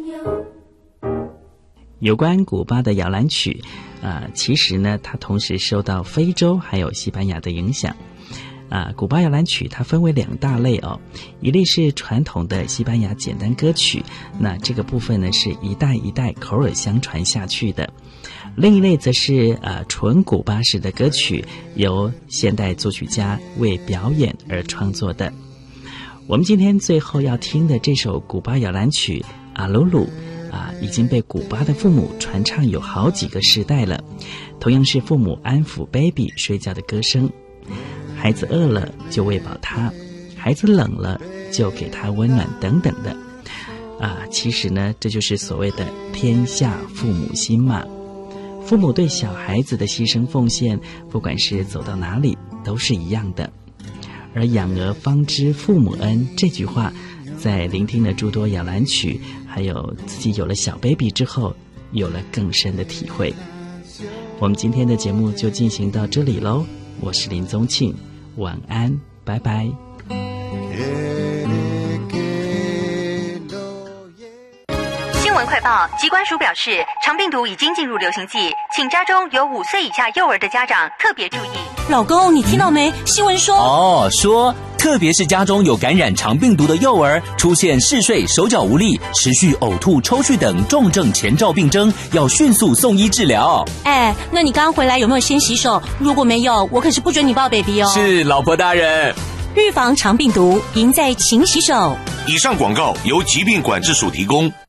有关古巴的摇篮曲，其实呢，它同时受到非洲还有西班牙的影响。古巴摇篮曲它分为2大类哦，一类是传统的西班牙简单歌曲，那这个部分呢是一代一代口耳相传下去的。另一类则是纯古巴式的歌曲，由现代作曲家为表演而创作的。我们今天最后要听的这首古巴摇篮曲阿鲁鲁已经被古巴的父母传唱有好几个世代了，同样是父母安抚 baby 睡觉的歌声。孩子饿了就喂饱他，孩子冷了就给他温暖等等的其实呢，这就是所谓的天下父母心嘛。父母对小孩子的牺牲奉献，不管是走到哪里都是一样的。而养儿方知父母恩这句话，在聆听了诸多摇篮曲，还有自己有了小 baby 之后，有了更深的体会。我们今天的节目就进行到这里咯，我是林宗庆，晚安，拜拜。 新闻快报，疾管署表示，肠病毒已经进入流行季，请家中有5岁以下幼儿的家长特别注意。 老公，你听到没？新闻说说特别是家中有感染肠病毒的幼儿，出现嗜睡、手脚无力、持续呕吐、抽搐等重症前兆病征，要迅速送医治疗。 那你刚回来有没有先洗手？如果没有，我可是不准你抱 baby 哦。 是，老婆大人。 预防肠病毒，赢在勤洗手。 以上广告由疾病管制署提供。